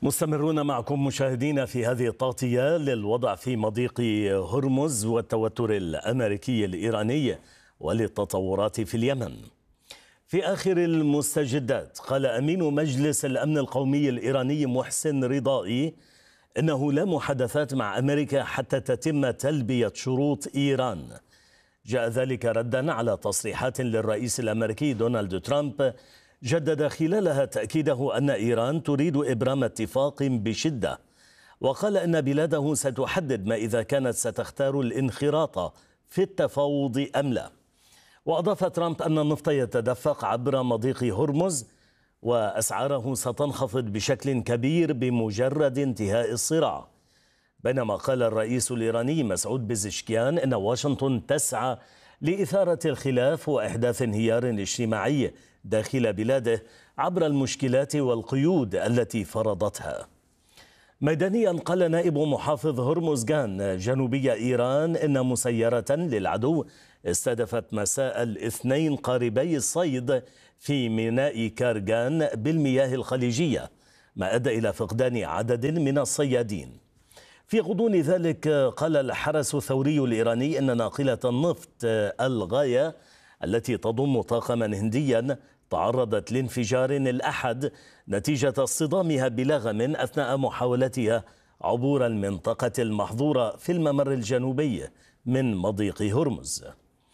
مستمرون معكم مشاهدينا في هذه التغطية للوضع في مضيق هرمز والتوتر الأمريكي الإيراني وللتطورات في اليمن. في آخر المستجدات قال أمين مجلس الأمن القومي الإيراني محسن رضائي إنه لا محادثات مع أمريكا حتى تتم تلبية شروط إيران. جاء ذلك ردا على تصريحات للرئيس الأمريكي دونالد ترامب جدد خلالها تأكيده أن إيران تريد إبرام اتفاق بشدة، وقال أن بلاده ستحدد ما إذا كانت ستختار الانخراط في التفاوض أم لا. وأضاف ترامب أن النفط يتدفق عبر مضيق هرمز وأسعاره ستنخفض بشكل كبير بمجرد انتهاء الصراع، بينما قال الرئيس الإيراني مسعود بزشكيان إن واشنطن تسعى لإثارة الخلاف وإحداث انهيار اجتماعي داخل بلاده عبر المشكلات والقيود التي فرضتها. ميدانيا قال نائب محافظ هرمزغان جنوبي إيران إن مسيرة للعدو استهدفت مساء الاثنين قاربي الصيد في ميناء كارغان بالمياه الخليجية، ما أدى إلى فقدان عدد من الصيادين. في غضون ذلك قال الحرس الثوري الإيراني إن ناقلة النفط الغاية التي تضم طاقما هنديا تعرضت لانفجار الأحد نتيجة اصطدامها بلغم أثناء محاولتها عبور المنطقة المحظورة في الممر الجنوبي من مضيق هرمز.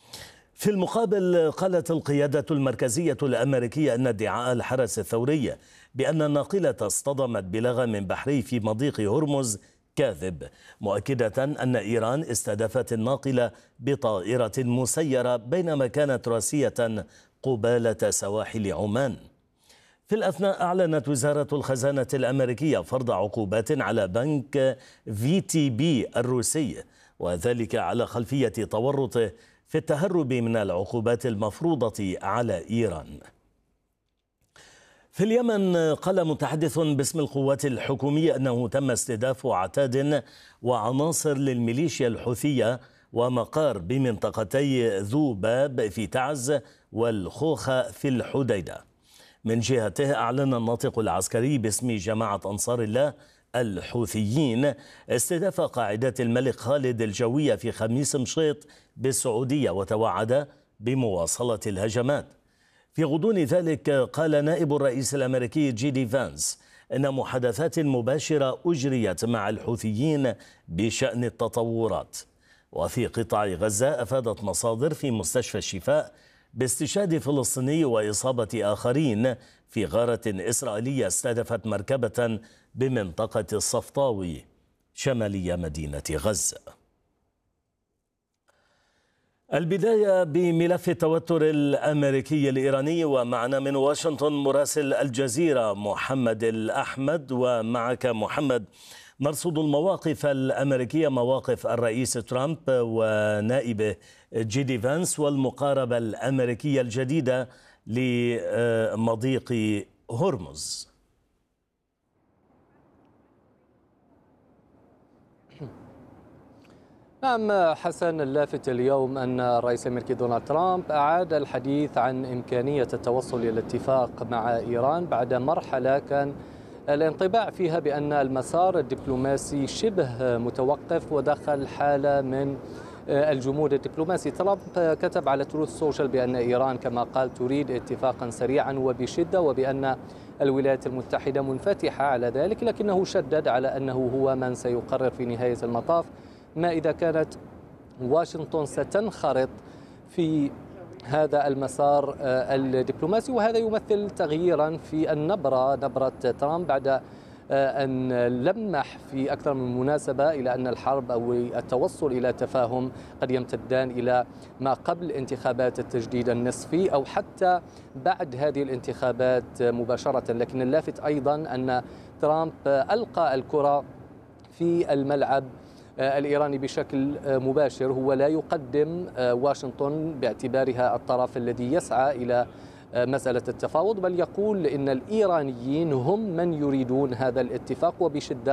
في المقابل قالت القيادة المركزية الأمريكية أن ادعاء الحرس الثوري بأن الناقلة اصطدمت بلغم بحري في مضيق هرمز كاذب، مؤكدة أن إيران استهدفت الناقلة بطائرة مسيرة بينما كانت راسية قبالة سواحل عمان. في الأثناء أعلنت وزارة الخزانة الأمريكية فرض عقوبات على بنك VTB الروسي، وذلك على خلفية تورطه في التهرب من العقوبات المفروضة على إيران. في اليمن قال متحدث باسم القوات الحكومية أنه تم استهداف عتاد وعناصر للميليشيا الحوثية ومقار بمنطقتي ذو باب في تعز والخوخة في الحديدة. من جهته أعلن الناطق العسكري باسم جماعة أنصار الله الحوثيين استهداف قاعدة الملك خالد الجوية في خميس مشيط بالسعودية وتوعد بمواصلة الهجمات. في غضون ذلك قال نائب الرئيس الأمريكي جيدي فانس إن محادثات مباشرة أجريت مع الحوثيين بشأن التطورات. وفي قطاع غزة أفادت مصادر في مستشفى الشفاء باستشهاد فلسطيني وإصابة آخرين في غارة إسرائيلية استهدفت مركبة بمنطقة الصفطاوي شمالي مدينة غزة. البداية بملف التوتر الأمريكي الإيراني، ومعنا من واشنطن مراسل الجزيرة محمد الأحمد. ومعك محمد، نرصد المواقف الأمريكية، مواقف الرئيس ترامب ونائبه جيدي فانس والمقاربة الأمريكية الجديدة لمضيق هرمز. نعم حسن، اللافت اليوم أن الرئيس الأمريكي دونالد ترامب أعاد الحديث عن إمكانية التوصل إلى اتفاق مع إيران بعد مرحلة كان الانطباع فيها بأن المسار الدبلوماسي شبه متوقف ودخل حالة من الجمود الدبلوماسي. ترامب كتب على تروث سوشيال بأن إيران كما قال تريد اتفاقا سريعا وبشدة، وبأن الولايات المتحدة منفتحة على ذلك، لكنه شدد على أنه هو من سيقرر في نهاية المطاف ما إذا كانت واشنطن ستنخرط في هذا المسار الدبلوماسي. وهذا يمثل تغييرا في نبرة ترامب بعد أن لمح في أكثر من مناسبة إلى أن الحرب أو التوصل إلى تفاهم قد يمتدان إلى ما قبل انتخابات التجديد النصفي أو حتى بعد هذه الانتخابات مباشرة. لكن اللافت أيضا أن ترامب ألقى الكرة في الملعب الإيراني بشكل مباشر. هو لا يقدم واشنطن باعتبارها الطرف الذي يسعى إلى مسألة التفاوض، بل يقول إن الإيرانيين هم من يريدون هذا الاتفاق وبشدة،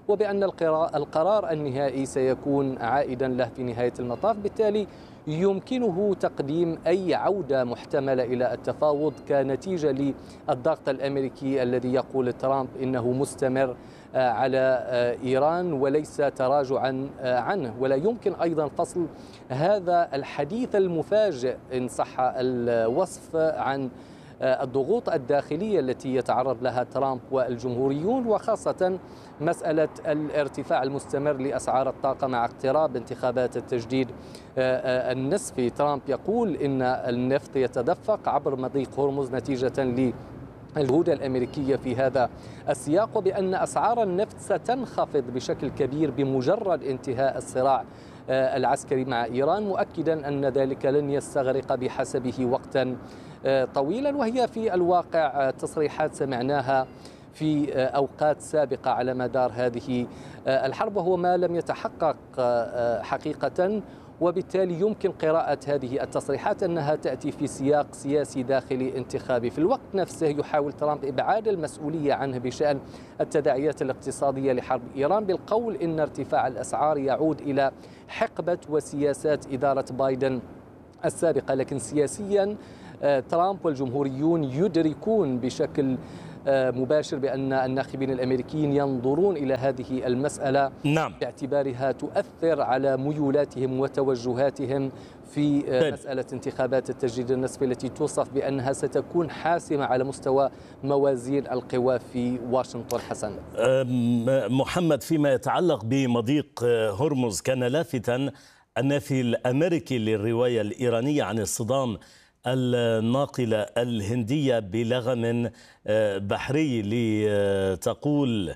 وبأن القرار النهائي سيكون عائدا له في نهاية المطاف. بالتالي يمكنه تقديم أي عودة محتملة إلى التفاوض كنتيجة للضغط الأمريكي الذي يقول ترامب إنه مستمر على إيران وليس تراجعا عنه. ولا يمكن أيضا فصل هذا الحديث المفاجئ إن صح الوصف عن الضغوط الداخلية التي يتعرض لها ترامب والجمهوريون، وخاصة مسألة الارتفاع المستمر لأسعار الطاقة مع اقتراب انتخابات التجديد النصفي. ترامب يقول إن النفط يتدفق عبر مضيق هرمز نتيجة الجهود الأمريكية في هذا السياق، وبأن أسعار النفط ستنخفض بشكل كبير بمجرد انتهاء الصراع العسكري مع إيران، مؤكدا أن ذلك لن يستغرق بحسبه وقتا طويلا. وهي في الواقع تصريحات سمعناها في أوقات سابقة على مدار هذه الحرب، وهو ما لم يتحقق حقيقة. وبالتالي يمكن قراءة هذه التصريحات أنها تأتي في سياق سياسي داخلي انتخابي. في الوقت نفسه يحاول ترامب إبعاد المسؤولية عنه بشأن التداعيات الاقتصادية لحرب إيران بالقول إن ارتفاع الأسعار يعود إلى حقبة وسياسات إدارة بايدن السابقة. لكن سياسيا ترامب والجمهوريون يدركون بشكل مباشر بأن الناخبين الأمريكيين ينظرون إلى هذه المسألة باعتبارها تؤثر على ميولاتهم وتوجهاتهم في مسألة انتخابات التجديد النصفي التي توصف بأنها ستكون حاسمة على مستوى موازين القوى في واشنطن. حسن محمد، فيما يتعلق بمضيق هرمز، كان لافتاً النفي الأمريكي للرواية الإيرانية عن اصطدام الناقلة الهندية بلغم بحري، لتقول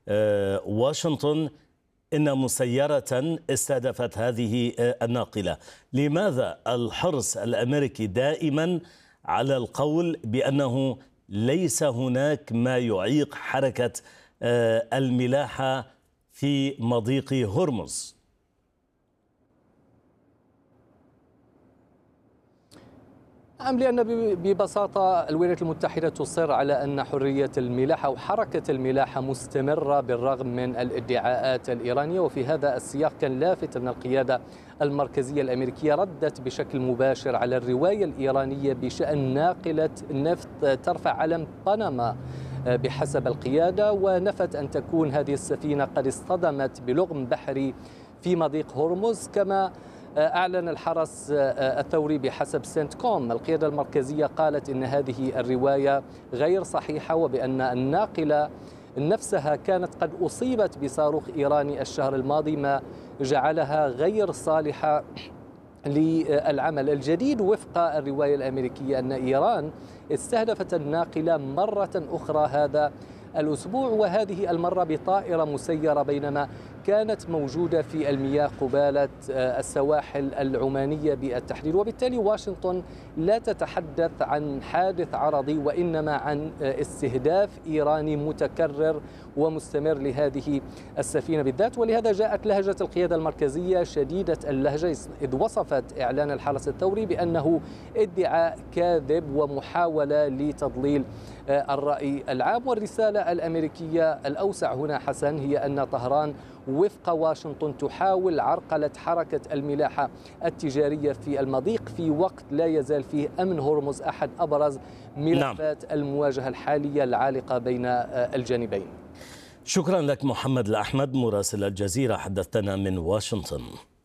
واشنطن إن مسيرة استهدفت هذه الناقلة. لماذا الحرص الأمريكي دائما على القول بأنه ليس هناك ما يعيق حركة الملاحة في مضيق هرمز؟ لأن ببساطة الولايات المتحدة تصر على أن حرية الملاحة أو حركة الملاحة مستمرة بالرغم من الادعاءات الإيرانية. وفي هذا السياق كان لافت أن القيادة المركزية الأمريكية ردت بشكل مباشر على الرواية الإيرانية بشأن ناقلة نفط ترفع علم بنما بحسب القيادة، ونفت أن تكون هذه السفينة قد اصطدمت بلغم بحري في مضيق هرمز. كما أعلن الحرس الثوري بحسب سنت كوم، القيادة المركزية قالت إن هذه الرواية غير صحيحة، وبأن الناقلة نفسها كانت قد أصيبت بصاروخ إيراني الشهر الماضي، ما جعلها غير صالحة للعمل. الجديد وفق الرواية الأمريكية أن إيران استهدفت الناقلة مرة أخرى هذا الأسبوع، وهذه المرة بطائرة مسيرة بينما كانت موجودة في المياه قبالة السواحل العمانية بالتحديد. وبالتالي واشنطن لا تتحدث عن حادث عرضي، وإنما عن استهداف إيراني متكرر ومستمر لهذه السفينة بالذات. ولهذا جاءت لهجة القيادة المركزية شديدة اللهجة، إذ وصفت إعلان الحرس الثوري بأنه ادعاء كاذب ومحاولة لتضليل الرأي العام. والرسالة الأمريكية الأوسع هنا حسن هي أن طهران وفق واشنطن تحاول عرقلة حركة الملاحة التجارية في المضيق في وقت لا يزال فيه أمن هرمز أحد أبرز ملفات المواجهة الحالية العالقة بين الجانبين. شكرا لك محمد الأحمد مراسل الجزيرة، حدثتنا من واشنطن.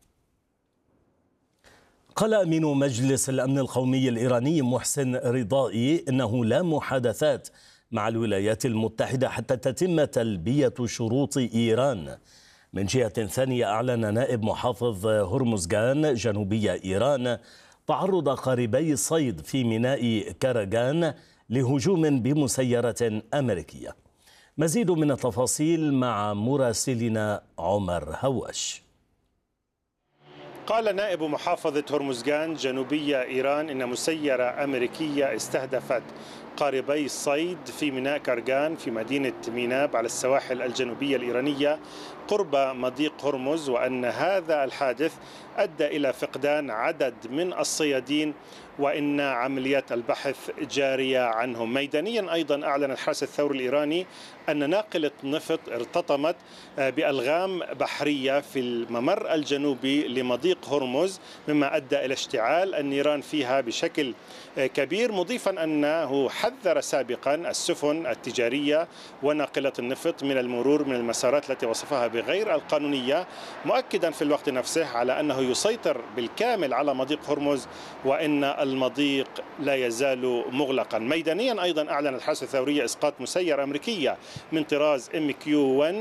قال أمين مجلس الأمن القومي الإيراني محسن رضائي إنه لا محادثات مع الولايات المتحدة حتى تتم تلبية شروط إيران. من جهة ثانية، أعلن نائب محافظ هرمزغان جنوبي إيران تعرض قاربي صيد في ميناء كاراغان لهجوم بمسيرة أمريكية. مزيد من التفاصيل مع مراسلنا عمر هواش. قال نائب محافظة هرمزغان جنوبي إيران إن مسيرة أمريكية استهدفت قاربي الصيد في ميناء كارغان في مدينة ميناب على السواحل الجنوبية الإيرانية قرب مضيق هرمز، وأن هذا الحادث أدى إلى فقدان عدد من الصيادين وإن عمليات البحث جارية عنهم. ميدانيا أيضا أعلن الحرس الثوري الإيراني أن ناقلة نفط ارتطمت بألغام بحرية في الممر الجنوبي لمضيق هرمز، مما أدى إلى اشتعال النيران فيها بشكل كبير، مضيفا أنه حذر سابقا السفن التجارية وناقلة النفط من المرور من المسارات التي وصفها بغير القانونية، مؤكدا في الوقت نفسه على أنه يسيطر بالكامل على مضيق هرمز وإن المضيق لا يزال مغلقا. ميدانيا أيضا أعلن الحرس الثوري إسقاط مسيرة أمريكية من طراز MQ-1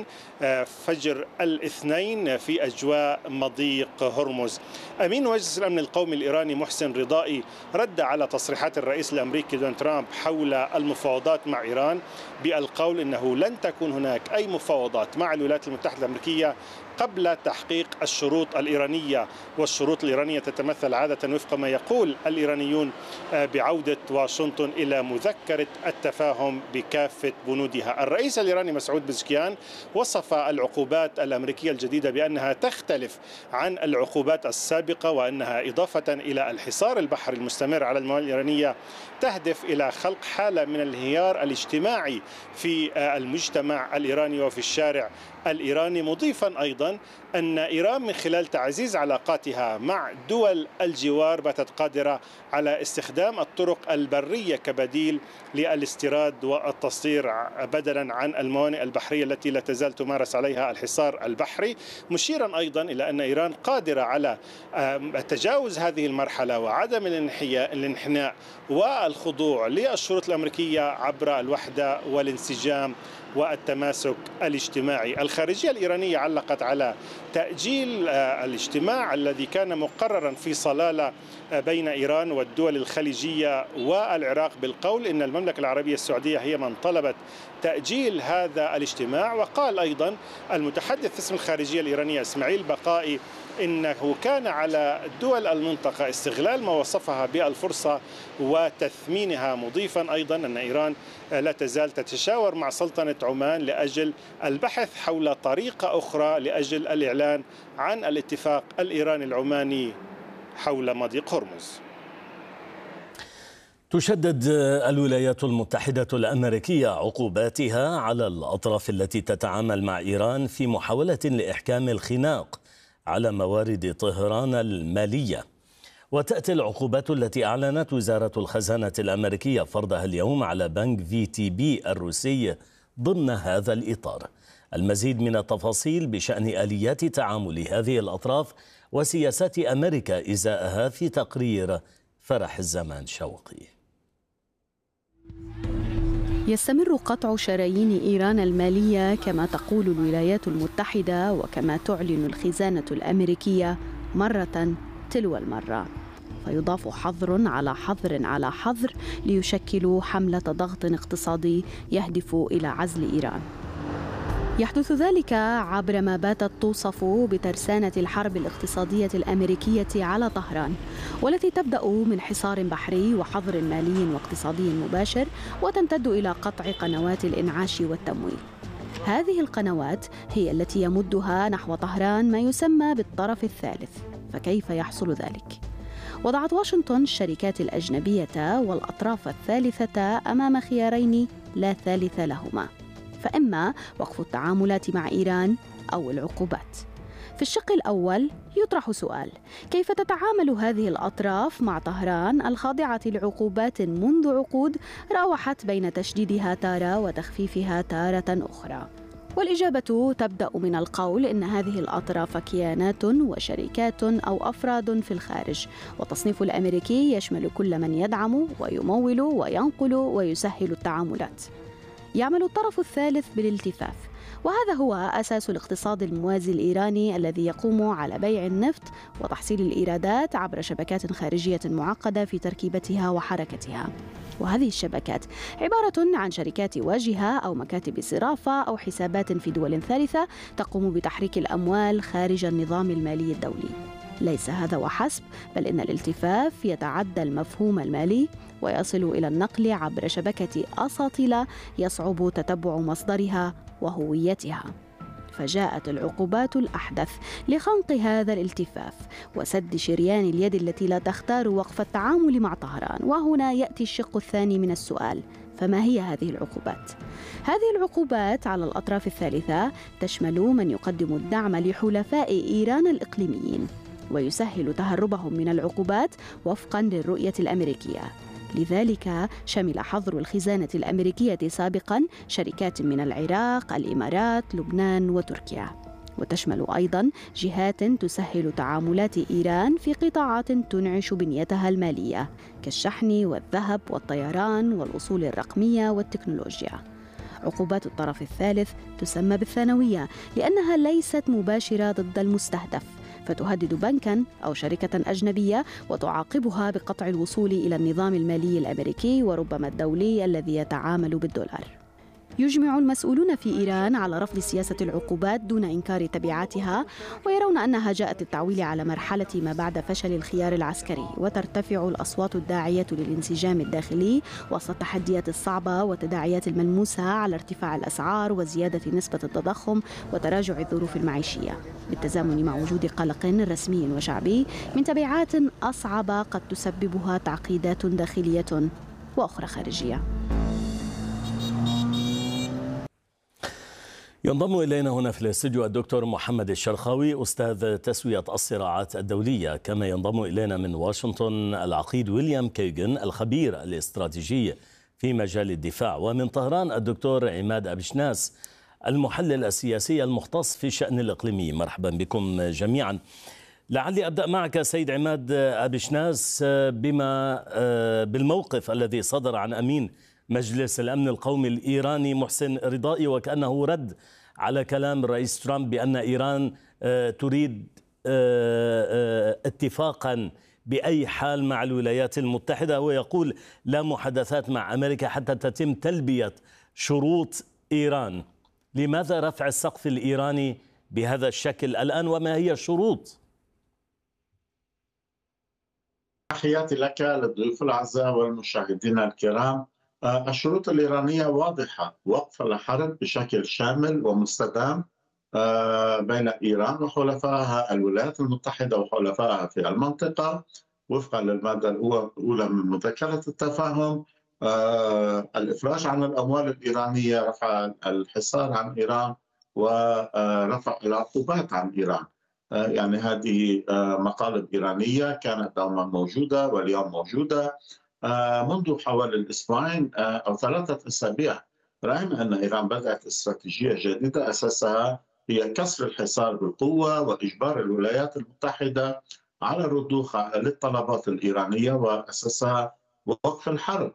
فجر الاثنين في أجواء مضيق هرمز. أمين مجلس الأمن القومي الإيراني محسن رضائي رد على تصريحات الرئيس الأمريكي دونالد ترامب حول المفاوضات مع إيران بالقول أنه لن تكون هناك أي مفاوضات مع الولايات المتحدة الأمريكية قبل تحقيق الشروط الإيرانية، والشروط الإيرانية تتمثل عادة وفق ما يقول الإيرانيون بعودة واشنطن إلى مذكرة التفاهم بكافة بنودها. الرئيس الإيراني مسعود بزكيان وصف العقوبات الأمريكية الجديدة بأنها تختلف عن العقوبات السابقة، وأنها إضافة إلى الحصار البحري المستمر على الموانئ الإيرانية تهدف إلى خلق حالة من الانهيار الاجتماعي في المجتمع الإيراني وفي الشارع الإيراني، مضيفا أيضا أن إيران من خلال تعزيز علاقاتها مع دول الجوار باتت قادرة على استخدام الطرق البرية كبديل للاستيراد والتصدير بدلا عن الموانئ البحرية التي لا تزال تمارس عليها الحصار البحري، مشيرا أيضا إلى أن إيران قادرة على تجاوز هذه المرحلة وعدم الانحناء والخضوع للشروط الأمريكية عبر الوحدة والانسجام والتماسك الاجتماعي. الخارجية الإيرانية علقت على تأجيل الاجتماع الذي كان مقررا في صلالة بين إيران والدول الخليجية والعراق بالقول إن المملكة العربية السعودية هي من طلبت تأجيل هذا الاجتماع. وقال أيضا المتحدث باسم الخارجية الإيرانية إسماعيل بقائي إنه كان على دول المنطقة استغلال ما وصفها بالفرصة وتثمينها، مضيفا أيضا أن إيران لا تزال تتشاور مع سلطنة عمان لأجل البحث حول طريقة أخرى لأجل الإعلان عن الاتفاق الإيراني العماني حول مضيق هرمز. تشدد الولايات المتحدة الأمريكية عقوباتها على الأطراف التي تتعامل مع إيران في محاولة لإحكام الخناق على موارد طهران المالية. وتأتي العقوبات التي أعلنت وزارة الخزانة الأمريكية فرضها اليوم على بنك VTB الروسي ضمن هذا الإطار. المزيد من التفاصيل بشأن آليات تعامل هذه الأطراف وسياسات أمريكا إزاءها في تقرير فرح الزمان شوقي. يستمر قطع شرايين إيران المالية كما تقول الولايات المتحدة وكما تعلن الخزانة الأمريكية مرة تلو المرة، فيضاف حظر على حظر على حظر ليشكلوا حملة ضغط اقتصادي يهدف إلى عزل إيران. يحدث ذلك عبر ما باتت توصف بترسانة الحرب الاقتصادية الأمريكية على طهران، والتي تبدأ من حصار بحري وحظر مالي واقتصادي مباشر وتمتد إلى قطع قنوات الإنعاش والتمويل. هذه القنوات هي التي يمدها نحو طهران ما يسمى بالطرف الثالث. فكيف يحصل ذلك؟ وضعت واشنطن الشركات الأجنبية والأطراف الثالثة أمام خيارين لا ثالث لهما، فإما وقف التعاملات مع إيران أو العقوبات. في الشق الأول يطرح سؤال: كيف تتعامل هذه الأطراف مع طهران الخاضعة لعقوبات منذ عقود راوحت بين تشديدها تارة وتخفيفها تارة أخرى؟ والإجابة تبدأ من القول إن هذه الأطراف كيانات وشركات أو أفراد في الخارج، والتصنيف الأمريكي يشمل كل من يدعم ويمول وينقل ويسهل التعاملات. يعمل الطرف الثالث بالالتفاف، وهذا هو أساس الاقتصاد الموازي الإيراني الذي يقوم على بيع النفط وتحصيل الإيرادات عبر شبكات خارجية معقدة في تركيبتها وحركتها. وهذه الشبكات عبارة عن شركات واجهة أو مكاتب صرافة أو حسابات في دول ثالثة تقوم بتحريك الأموال خارج النظام المالي الدولي. ليس هذا وحسب، بل إن الالتفاف يتعدى المفهوم المالي ويصل إلى النقل عبر شبكة أساطيل يصعب تتبع مصدرها وهويتها. فجاءت العقوبات الأحدث لخنق هذا الالتفاف وسد شريان اليد التي لا تختار وقف التعامل مع طهران. وهنا يأتي الشق الثاني من السؤال: فما هي هذه العقوبات؟ هذه العقوبات على الأطراف الثالثة تشمل من يقدم الدعم لحلفاء إيران الإقليميين ويسهل تهربهم من العقوبات وفقاً للرؤية الأمريكية. لذلك شمل حظر الخزانة الأمريكية سابقاً شركات من العراق، الإمارات، لبنان وتركيا، وتشمل أيضاً جهات تسهل تعاملات إيران في قطاعات تنعش بنيتها المالية كالشحن والذهب والطيران والأصول الرقمية والتكنولوجيا. عقوبات الطرف الثالث تسمى بالثانوية لأنها ليست مباشرة ضد المستهدف، فتهدد بنكاً أو شركة أجنبية وتعاقبها بقطع الوصول إلى النظام المالي الأمريكي وربما الدولي الذي يتعامل بالدولار. يجمع المسؤولون في إيران على رفض سياسة العقوبات دون إنكار تبعاتها، ويرون أنها جاءت للتعويل على مرحلة ما بعد فشل الخيار العسكري، وترتفع الأصوات الداعية للانسجام الداخلي وسط التحديات الصعبة والتداعيات الملموسة على ارتفاع الأسعار وزيادة نسبة التضخم وتراجع الظروف المعيشية، بالتزامن مع وجود قلق رسمي وشعبي من تبعات أصعب قد تسببها تعقيدات داخلية وأخرى خارجية. ينضم إلينا هنا في الاستوديو الدكتور محمد الشرخاوي أستاذ تسوية الصراعات الدولية، كما ينضم إلينا من واشنطن العقيد ويليام كيغن الخبير الاستراتيجي في مجال الدفاع، ومن طهران الدكتور عماد أبشناس المحلل السياسي المختص في الشأن الإقليمي. مرحبا بكم جميعا. لعلي أبدأ معك سيد عماد أبشناس بالموقف الذي صدر عن أمين مجلس الأمن القومي الإيراني محسن رضائي، وكأنه رد على كلام الرئيس ترامب بأن إيران تريد اتفاقا بأي حال مع الولايات المتحدة، ويقول لا محادثات مع أمريكا حتى تتم تلبية شروط إيران. لماذا رفع السقف الإيراني بهذا الشكل الآن، وما هي الشروط؟ تحياتي لك للضيوف الأعزاء والمشاهدين الكرام. الشروط الإيرانية واضحة: وقف الحرب بشكل شامل ومستدام بين إيران وحلفائها الولايات المتحدة وحلفائها في المنطقة وفقا للمادة الأولى من مذكرة التفاهم، الإفراج عن الأموال الإيرانية، رفع الحصار عن إيران، ورفع العقوبات عن إيران. يعني هذه مطالب إيرانية كانت دوما موجودة واليوم موجودة. منذ حوالي الأسبوعين أو 3 أسابيع رأينا أن إيران بدأت استراتيجية جديدة أساسها هي كسر الحصار بالقوة وإجبار الولايات المتحدة على الرضوخ للطلبات الإيرانية وأساسها وقف الحرب.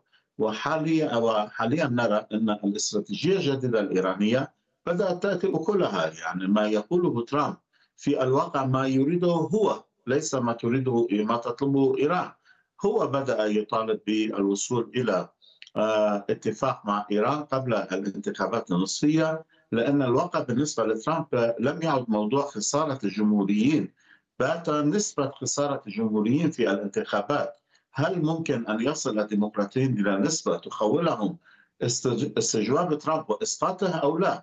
وحاليا نرى أن الاستراتيجية الجديدة الإيرانية بدأت تأتي أكلها. يعني ما يقوله ترامب في الواقع ما يريده هو، ليس ما تطلبه إيران. هو بدأ يطالب بالوصول إلى اتفاق مع إيران قبل الانتخابات النصفية، لأن الواقع بالنسبة لترامب لم يعد موضوع خسارة الجمهوريين، بات نسبة خسارة الجمهوريين في الانتخابات. هل ممكن أن يصل الديمقراطيين إلى نسبة تخولهم استجواب ترامب وإسقاطه أو لا؟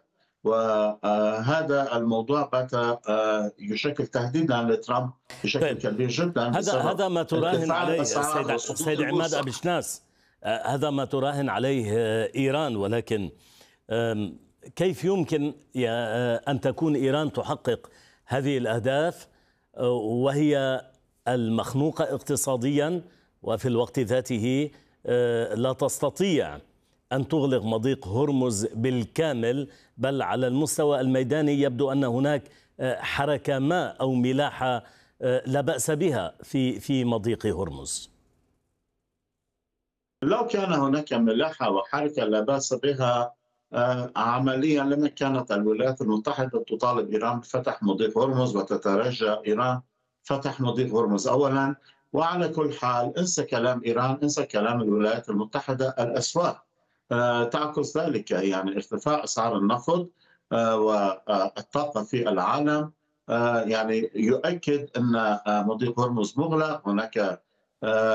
وهذا الموضوع بات يشكل تهديدا لترامب بشكل كبير جدا. هذا ما تراهن عليه سيد عماد أبشناس، هذا ما تراهن عليه إيران، ولكن كيف يمكن أن تكون إيران تحقق هذه الأهداف وهي المخنوقة اقتصاديا وفي الوقت ذاته لا تستطيع أن تغلق مضيق هرمز بالكامل، بل على المستوى الميداني يبدو أن هناك حركة ما أو ملاحة لا بأس بها في مضيق هرمز؟ لو كان هناك ملاحة وحركة لا بأس بها عمليا لما كانت الولايات المتحدة تطالب إيران بفتح مضيق هرمز وتترجى إيران فتح مضيق هرمز أولا. وعلى كل حال انسى كلام إيران، انسى كلام الولايات المتحدة. الأسواق تعكس ذلك، يعني ارتفاع أسعار النفط والطاقة في العالم يعني يؤكد أن مضيق هرمز مغلق. هناك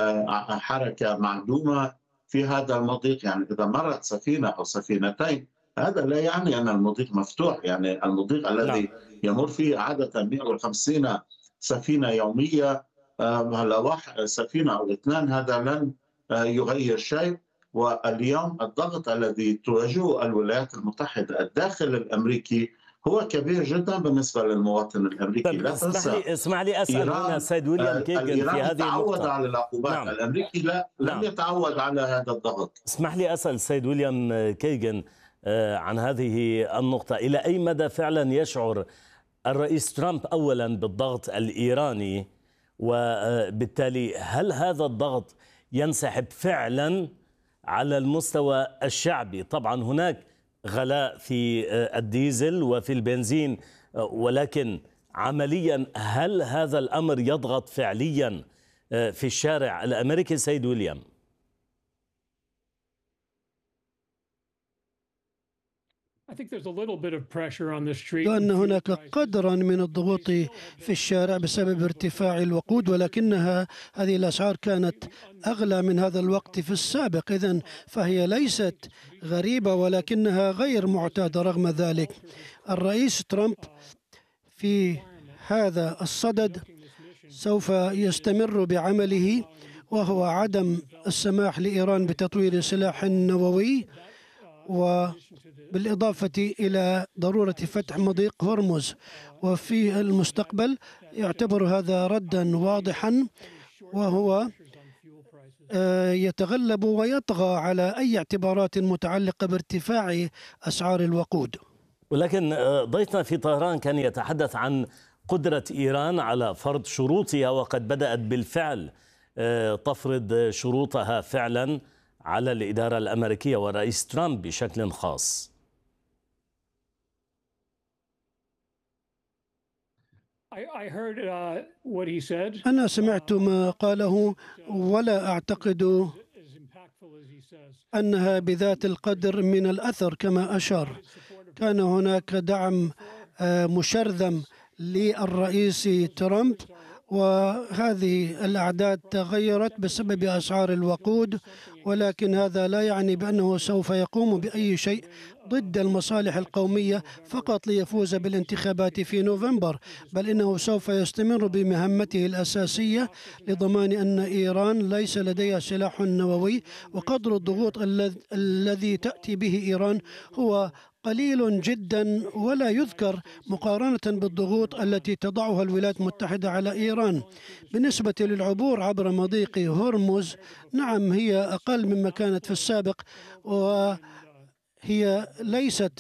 حركة معدومة في هذا المضيق، يعني إذا مرت سفينة أو سفينتين هذا لا يعني أن المضيق مفتوح، يعني المضيق الذي يمر فيه عادة 150 سفينة يومية، هلا واحد سفينة أو اثنان هذا لن يغير شيء. واليوم الضغط الذي تواجهه الولايات المتحدة الداخل الأمريكي هو كبير جدا بالنسبة للمواطن الأمريكي. لا تنسى اسمح لي أسأل هنا السيد ويليام كيغن في هذه تعود النقطة. على العقوبات. الأمريكي لم يتعود على هذا الضغط. اسمح لي أسأل السيد ويليام كيغن عن هذه النقطة. إلى أي مدى فعلا يشعر الرئيس ترامب أولا بالضغط الإيراني، وبالتالي هل هذا الضغط ينسحب فعلا على المستوى الشعبي؟ طبعا هناك غلاء في الديزل وفي البنزين، ولكن عمليا هل هذا الأمر يضغط فعليا في الشارع الأمريكي سيد ويليام؟ لأن هناك قدرا من الضغوط في الشارع بسبب ارتفاع الوقود، ولكنها هذه الأسعار كانت أغلى من هذا الوقت في السابق، إذن فهي ليست غريبة ولكنها غير معتادة. رغم ذلك الرئيس ترامب في هذا الصدد سوف يستمر بعمله، وهو عدم السماح لإيران بتطوير السلاح النووي، وبالإضافة إلى ضرورة فتح مضيق هرمز. وفي المستقبل يعتبر هذا ردا واضحا، وهو يتغلب ويطغى على أي اعتبارات متعلقة بارتفاع أسعار الوقود. ولكن ضيفنا في طهران كان يتحدث عن قدرة إيران على فرض شروطها، وقد بدأت بالفعل تفرض شروطها فعلا على الإدارة الأمريكية والرئيس ترامب بشكل خاص. أنا سمعت ما قاله، ولا أعتقد أنها بذات القدر من الأثر كما أشار. كان هناك دعم مشرذم للرئيس ترامب، وهذه الأعداد تغيرت بسبب أسعار الوقود، ولكن هذا لا يعني بأنه سوف يقوم بأي شيء ضد المصالح القومية فقط ليفوز بالانتخابات في نوفمبر، بل إنه سوف يستمر بمهمته الأساسية لضمان أن إيران ليس لديها سلاح نووي. وقدر الضغوط الذي تأتي به إيران هو قليل جدا ولا يذكر مقارنة بالضغوط التي تضعها الولايات المتحدة على إيران. بالنسبة للعبور عبر مضيق هرمز، نعم هي أقل مما كانت في السابق، وهي ليست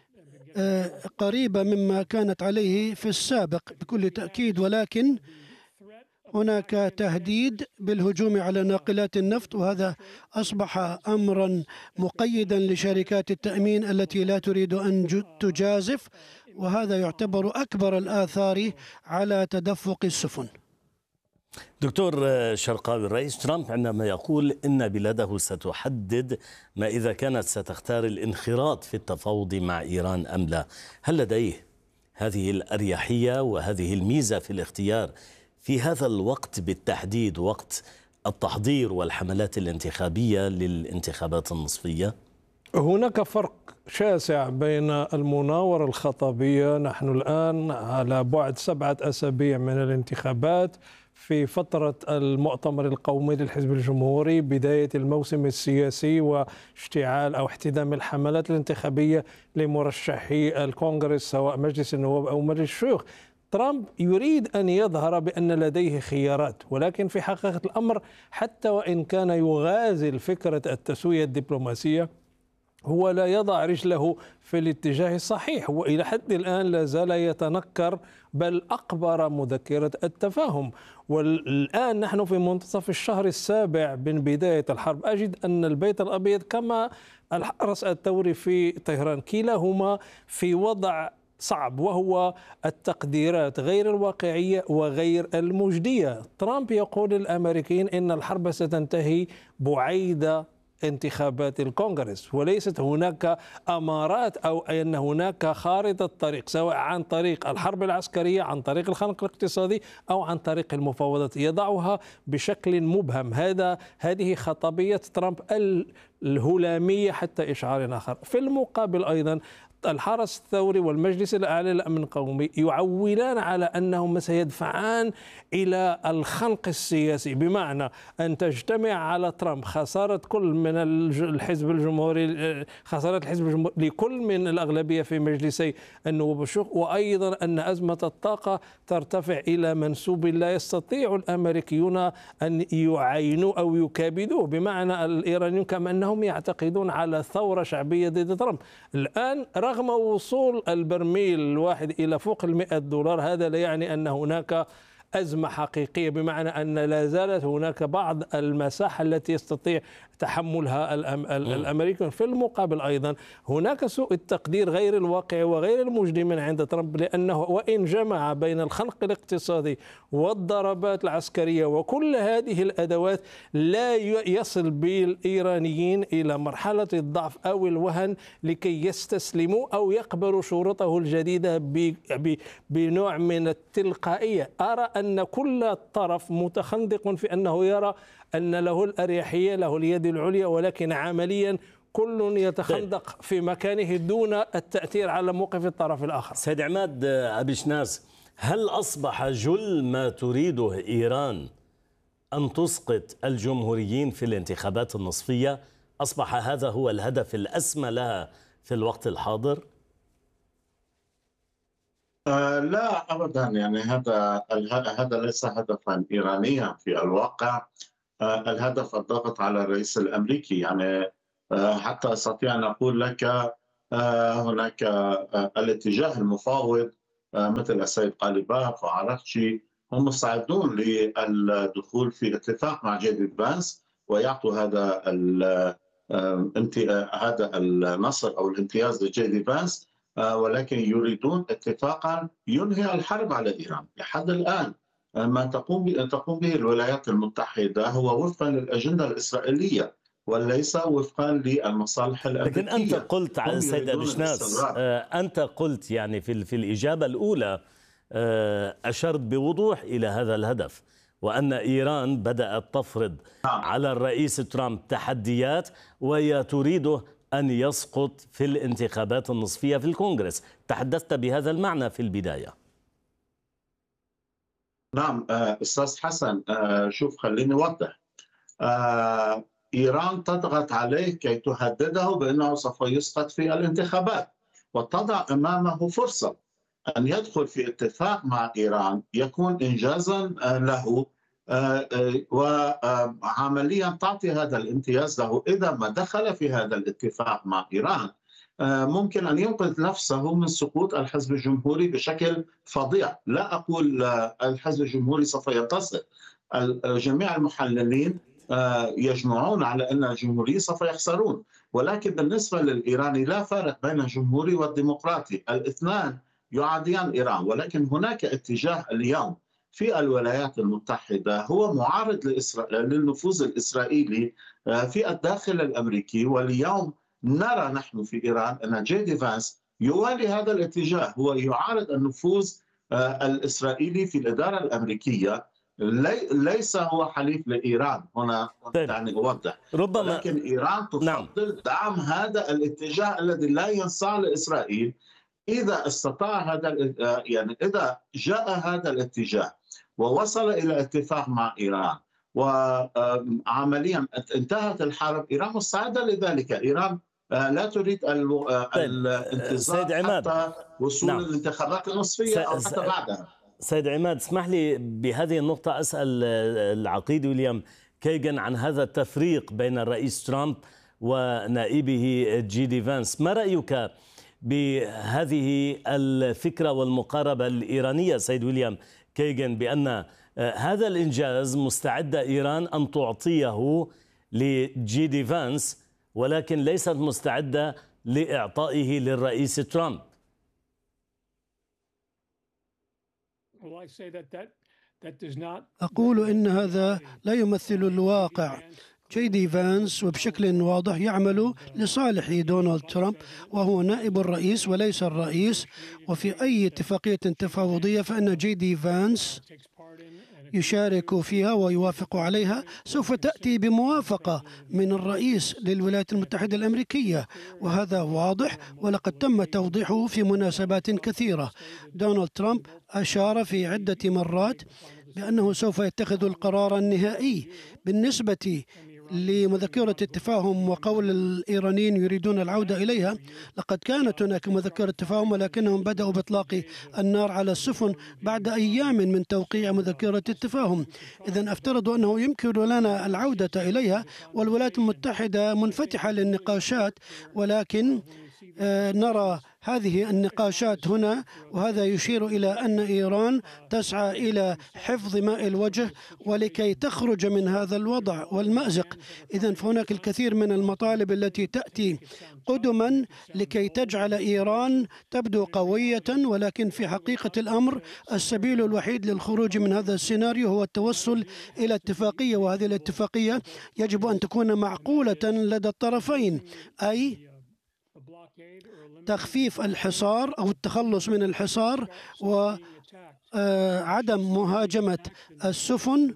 قريبة مما كانت عليه في السابق بكل تأكيد، ولكن هناك تهديد بالهجوم على ناقلات النفط، وهذا أصبح أمرا مقيدا لشركات التأمين التي لا تريد أن تجازف، وهذا يعتبر أكبر الآثار على تدفق السفن. دكتور شرقاوي، الرئيس ترامب عندما يقول إن بلاده ستحدد ما إذا كانت ستختار الانخراط في التفاوض مع إيران أم لا، هل لديه هذه الأريحية وهذه الميزة في الاختيار في هذا الوقت بالتحديد، وقت التحضير والحملات الانتخابية للانتخابات النصفية؟ هناك فرق شاسع بين المناورة الخطابية. نحن الآن على بعد 7 أسابيع من الانتخابات، في فترة المؤتمر القومي للحزب الجمهوري، بداية الموسم السياسي واشتعال أو احتدام الحملات الانتخابية لمرشحي الكونغرس سواء مجلس النواب أو مجلس الشيوخ. ترامب يريد أن يظهر بأن لديه خيارات، ولكن في حقيقة الأمر حتى وإن كان يغازل فكرة التسوية الدبلوماسية، هو لا يضع رجله في الاتجاه الصحيح، وإلى حد الآن لا زال يتنكر، بل أقبر مذكرة التفاهم. والآن نحن في منتصف الشهر السابع من بداية الحرب. أجد أن البيت الأبيض كما الحرس الثوري في طهران كلاهما في وضع صعب، وهو التقديرات غير الواقعية وغير المجدية. ترامب يقول للأمريكيين إن الحرب ستنتهي بعيد انتخابات الكونغرس، وليست هناك أمارات أو أن هناك خارطة طريق، سواء عن طريق الحرب العسكرية، عن طريق الخنق الاقتصادي، أو عن طريق المفاوضات. يضعها بشكل مبهم. هذه خطابية ترامب الهلامية حتى إشعار آخر. في المقابل أيضا الحرس الثوري والمجلس الأعلى للأمن القومي يعولان على أنهم سيدفعان إلى الخنق السياسي، بمعنى أن تجتمع على ترامب خسارة كل من الحزب الجمهوري، خسارة الحزب الجمهوري لكل من الأغلبية في مجلسي النواب والشيوخ، وأيضا أن أزمة الطاقة ترتفع إلى منسوب لا يستطيع الأمريكيون أن يعينوا أو يكابدوه، بمعنى الإيرانيون كما أنهم يعتقدون على ثورة شعبية ضد ترامب. الآن رغم وصول البرميل الواحد إلى فوق $100، هذا لا يعني أن هناك أزمة حقيقية، بمعنى أن لا زالت هناك بعض المساحة التي يستطيع تحملها الأمريكان. في المقابل أيضا هناك سوء التقدير غير الواقعي وغير المجدي من عند ترامب، لأنه وإن جمع بين الخنق الاقتصادي والضربات العسكرية وكل هذه الأدوات لا يصل بالإيرانيين إلى مرحلة الضعف أو الوهن لكي يستسلموا أو يقبلوا شروطه الجديدة بنوع من التلقائية. أرى أن كل طرف متخندق في أنه يرى أن له الأريحية، له اليد العليا، ولكن عمليا كل يتخندق في مكانه دون التأثير على موقف الطرف الآخر. سيد عماد أبي شناس، هل أصبح جل ما تريده إيران أن تسقط الجمهوريين في الانتخابات النصفية؟ أصبح هذا هو الهدف الأسمى لها في الوقت الحاضر؟ لا أبدا، يعني هذا ليس هدفا إيرانيا في الواقع. الهدف الضغط على الرئيس الأمريكي، يعني حتى أستطيع أن أقول لك هناك الاتجاه المفاوض مثل السيد قاليباف وعراقشي هم مستعدون للدخول في اتفاق مع جي دي فانس ويعطوا هذا النصر أو الامتياز لجي دي فانس، ولكن يريدون اتفاقا ينهي الحرب على إيران. لحد الآن ما تقوم به الولايات المتحدة هو وفقا للأجندة الإسرائيلية وليس وفقا للمصالح الأمريكية. لكن أنت قلت على السيد أبي شناس، أنت قلت يعني في الإجابة الأولى أشرت بوضوح إلى هذا الهدف، وأن إيران بدأت تفرض على الرئيس ترامب تحديات وهي تريده أن يسقط في الانتخابات النصفية في الكونغرس. تحدثت بهذا المعنى في البداية. نعم أستاذ حسن، شوف خليني أوضح. إيران تضغط عليه كي تهدده بأنه سوف يسقط في الانتخابات، وتضع أمامه فرصة أن يدخل في اتفاق مع إيران يكون إنجازا له، وعمليا تعطي هذا الامتياز له. إذا ما دخل في هذا الاتفاق مع إيران ممكن أن ينقذ نفسه من سقوط الحزب الجمهوري بشكل فظيع. لا أقول الحزب الجمهوري سوف ينتصر، جميع المحللين يجمعون على أن الجمهوريين سوف يخسرون، ولكن بالنسبة للإيراني لا فرق بين الجمهوري والديمقراطي، الاثنان يعاديان إيران. ولكن هناك اتجاه اليوم في الولايات المتحدة هو معارض للنفوذ الإسرائيلي في الداخل الأمريكي، واليوم نرى نحن في إيران أن جي دي فانس يوالي هذا الاتجاه، هو يعارض النفوذ الإسرائيلي في الإدارة الأمريكية، ليس هو حليف لإيران. هنا يعني أوضح، ربما لكن إيران تفضل دعم هذا الاتجاه الذي لا ينصاع لإسرائيل. إذا استطاع يعني إذا جاء هذا الاتجاه ووصل إلى اتفاق مع إيران وعمليا انتهت الحرب، إيران مستعدة لذلك. إيران لا تريد الانتظار حتى وصول الانتخابات النصفية أو حتى بعدها. سيد عماد، اسمح لي بهذه النقطة أسأل العقيد ويليام كيغان عن هذا التفريق بين الرئيس ترامب ونائبه جي دي فانس. ما رأيك بهذه الفكرة والمقاربة الإيرانية سيد ويليام كيغان، بأن هذا الإنجاز مستعدة إيران أن تعطيه لجي دي فانس ولكن ليست مستعدة لإعطائه للرئيس ترامب؟ أقول إن هذا لا يمثل الواقع. جي دي فانس وبشكل واضح يعمل لصالح دونالد ترامب، وهو نائب الرئيس وليس الرئيس. وفي أي اتفاقية تفاوضية فإن جي دي فانس يشارك فيها ويوافق عليها سوف تأتي بموافقة من الرئيس للولايات المتحدة الأمريكية، وهذا واضح ولقد تم توضيحه في مناسبات كثيرة. دونالد ترامب أشار في عدة مرات بأنه سوف يتخذ القرار النهائي بالنسبة لمذكرة التفاهم، وقول الإيرانيين يريدون العودة إليها. لقد كانت هناك مذكرة تفاهم ولكنهم بدأوا بإطلاق النار على السفن بعد أيام من توقيع مذكرة التفاهم. إذن أفترض أنه يمكن لنا العودة إليها، والولايات المتحدة منفتحة للنقاشات، ولكن نرى هذه النقاشات هنا، وهذا يشير إلى أن إيران تسعى إلى حفظ ماء الوجه ولكي تخرج من هذا الوضع والمأزق. إذن فهناك الكثير من المطالب التي تأتي قدما لكي تجعل إيران تبدو قوية، ولكن في حقيقة الأمر السبيل الوحيد للخروج من هذا السيناريو هو التوصل إلى اتفاقية، وهذه الاتفاقية يجب أن تكون معقولة لدى الطرفين، أي تخفيف الحصار أو التخلص من الحصار وعدم مهاجمة السفن،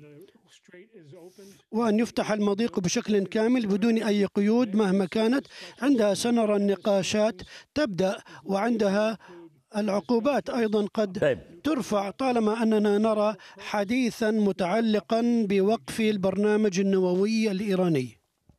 وأن يفتح المضيق بشكل كامل بدون أي قيود مهما كانت. عندها سنرى النقاشات تبدأ، وعندها العقوبات أيضا قد ترفع طالما أننا نرى حديثا متعلقا بوقف البرنامج النووي الإيراني.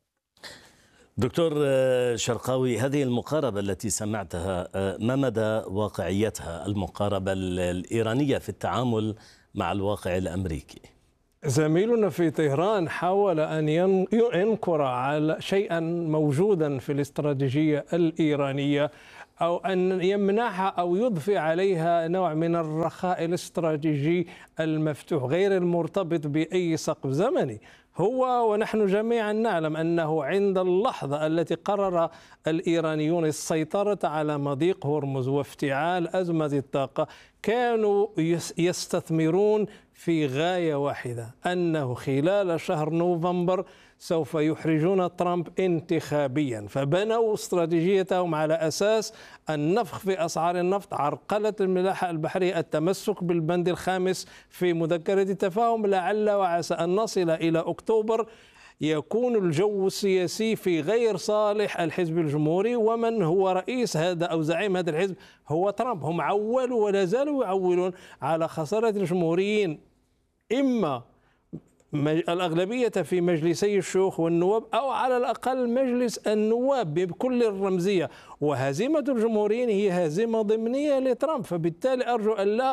دكتور شرقاوي، هذه المقاربة التي سمعتها ما مدى واقعيتها، المقاربة الإيرانية في التعامل مع الواقع الأمريكي؟ زميلنا في طهران حاول أن ينكر على شيئا موجودا في الاستراتيجية الإيرانية، أو أن يمنحها أو يضفي عليها نوع من الرخاء الاستراتيجي المفتوح غير المرتبط بأي سقف زمني. هو ونحن جميعا نعلم أنه عند اللحظة التي قرر الإيرانيون السيطرة على مضيق هرمز وافتعال أزمة الطاقة، كانوا يستثمرون في غاية واحدة، أنه خلال شهر نوفمبر سوف يحرجون ترامب انتخابيا، فبنوا استراتيجيتهم على أساس النفخ في أسعار النفط، عرقلة الملاحة البحرية، التمسك بالبند الخامس في مذكرة التفاهم. لعل وعسى أن نصل إلى أكتوبر يكون الجو السياسي في غير صالح الحزب الجمهوري، ومن هو رئيس هذا أو زعيم هذا الحزب هو ترامب. هم عولوا ولا زالوا يعولون على خسارة الجمهوريين، إما الأغلبية في مجلسي الشيوخ والنواب، أو على الأقل مجلس النواب بكل الرمزية، وهزيمة الجمهوريين هي هزيمة ضمنية لترامب. فبالتالي أرجو أن لا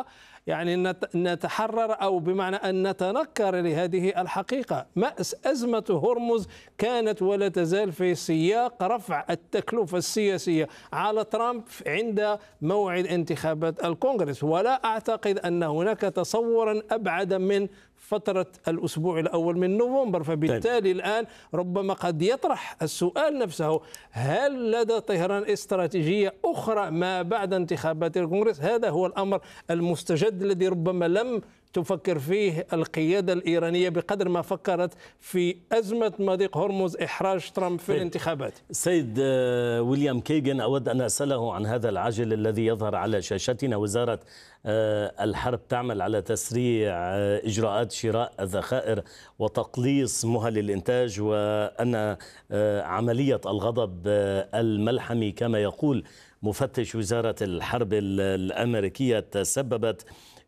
نتحرر، أو بمعنى أن نتنكر لهذه الحقيقة. أزمة هرمز كانت ولا تزال في سياق رفع التكلفة السياسية على ترامب عند موعد انتخابات الكونغرس، ولا أعتقد أن هناك تصورا أبعد من فترة الأسبوع الأول من نوفمبر. فبالتالي الآن ربما قد يطرح السؤال نفسه: هل لدى طهران استراتيجية أخرى ما بعد انتخابات الكونغرس؟ هذا هو الأمر المستجد الذي ربما لم تفكر فيه القيادة الإيرانية بقدر ما فكرت في أزمة مضيق هرمز، إحراج ترامب في الانتخابات. سيد ويليام كيغن، أود أن أسأله عن هذا العجل الذي يظهر على شاشتنا. وزارة الحرب تعمل على تسريع إجراءات شراء الذخائر وتقليص مهل الإنتاج، وأن عملية الغضب الملحمي كما يقول مفتش وزارة الحرب الأمريكية تسببت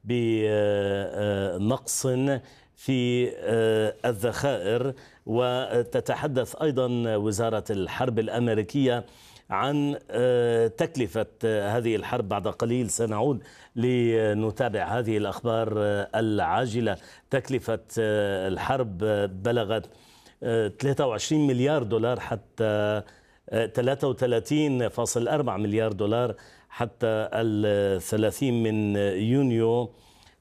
بنقص في الذخائر. وتتحدث أيضا وزارة الحرب الأمريكية عن تكلفة هذه الحرب. بعد قليل سنعود لنتابع هذه الأخبار العاجلة. تكلفة الحرب بلغت 23 مليار دولار حتى 33.4 مليار دولار حتى 30 من يونيو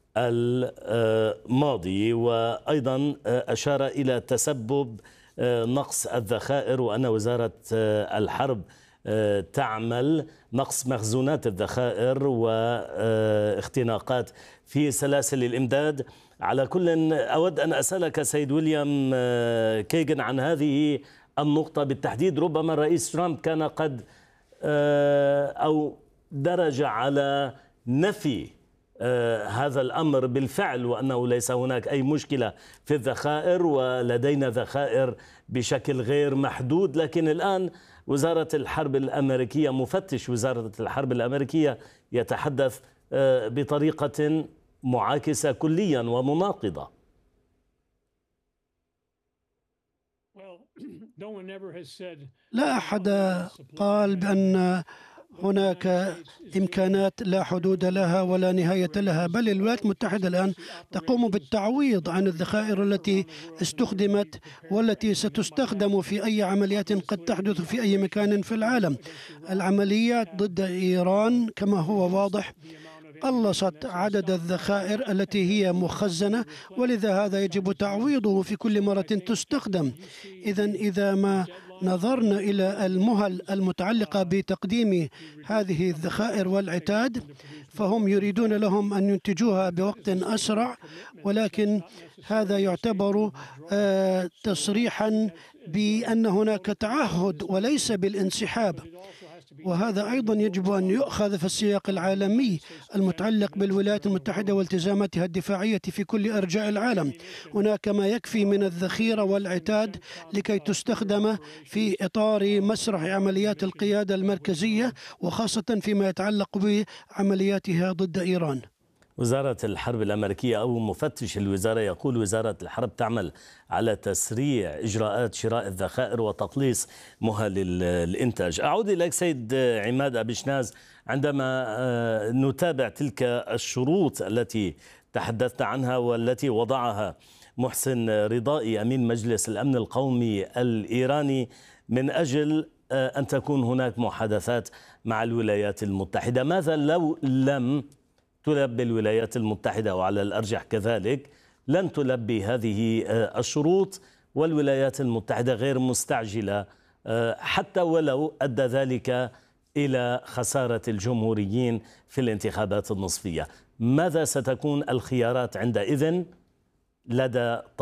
الماضي. وأيضا أشار إلى تسبب نقص الذخائر، وأن وزارة الحرب تعمل نقص مخزونات الذخائر واختناقات في سلاسل الإمداد. على كل أود أن أسألك سيد ويليام كيغن عن هذه النقطة بالتحديد. ربما الرئيس ترامب كان قد أو درج على نفي هذا الأمر بالفعل، وأنه ليس هناك أي مشكلة في الذخائر ولدينا ذخائر بشكل غير محدود. لكن الآن وزارة الحرب الأمريكية، مفتش وزارة الحرب الأمريكية يتحدث بطريقة معاكسة كليا ومناقضة. لا أحد قال بأن هناك إمكانات لا حدود لها ولا نهاية لها، بل الولايات المتحدة الآن تقوم بالتعويض عن الذخائر التي استخدمت والتي ستستخدم في أي عمليات قد تحدث في أي مكان في العالم. العمليات ضد إيران كما هو واضح قلصت عدد الذخائر التي هي مخزنة، ولذا هذا يجب تعويضه في كل مرة تستخدم. إذا ما نظرنا إلى المهل المتعلقة بتقديم هذه الذخائر والعتاد، فهم يريدون لهم أن ينتجوها بوقت أسرع، ولكن هذا يعتبر تصريحا بأن هناك تعهد وليس بالانسحاب، وهذا أيضا يجب أن يؤخذ في السياق العالمي المتعلق بالولايات المتحدة والتزاماتها الدفاعية في كل أرجاء العالم. هناك ما يكفي من الذخيرة والعتاد لكي تستخدم في إطار مسرح عمليات القيادة المركزية، وخاصة فيما يتعلق بعملياتها ضد إيران. وزارة الحرب الأمريكية أو مفتش الوزارة يقول وزارة الحرب تعمل على تسريع إجراءات شراء الذخائر وتقليص مهل الإنتاج. أعود إليك سيد عماد أبي شناز، عندما نتابع تلك الشروط التي تحدثت عنها والتي وضعها محسن رضائي أمين مجلس الأمن القومي الإيراني من أجل أن تكون هناك محادثات مع الولايات المتحدة، ماذا لو لم تلبي الولايات المتحدة، وعلى الأرجح كذلك لن تلبي هذه الشروط والولايات المتحدة غير مستعجلة حتى ولو أدى ذلك إلى خسارة الجمهوريين في الانتخابات النصفية؟ ماذا ستكون الخيارات عندئذ لدى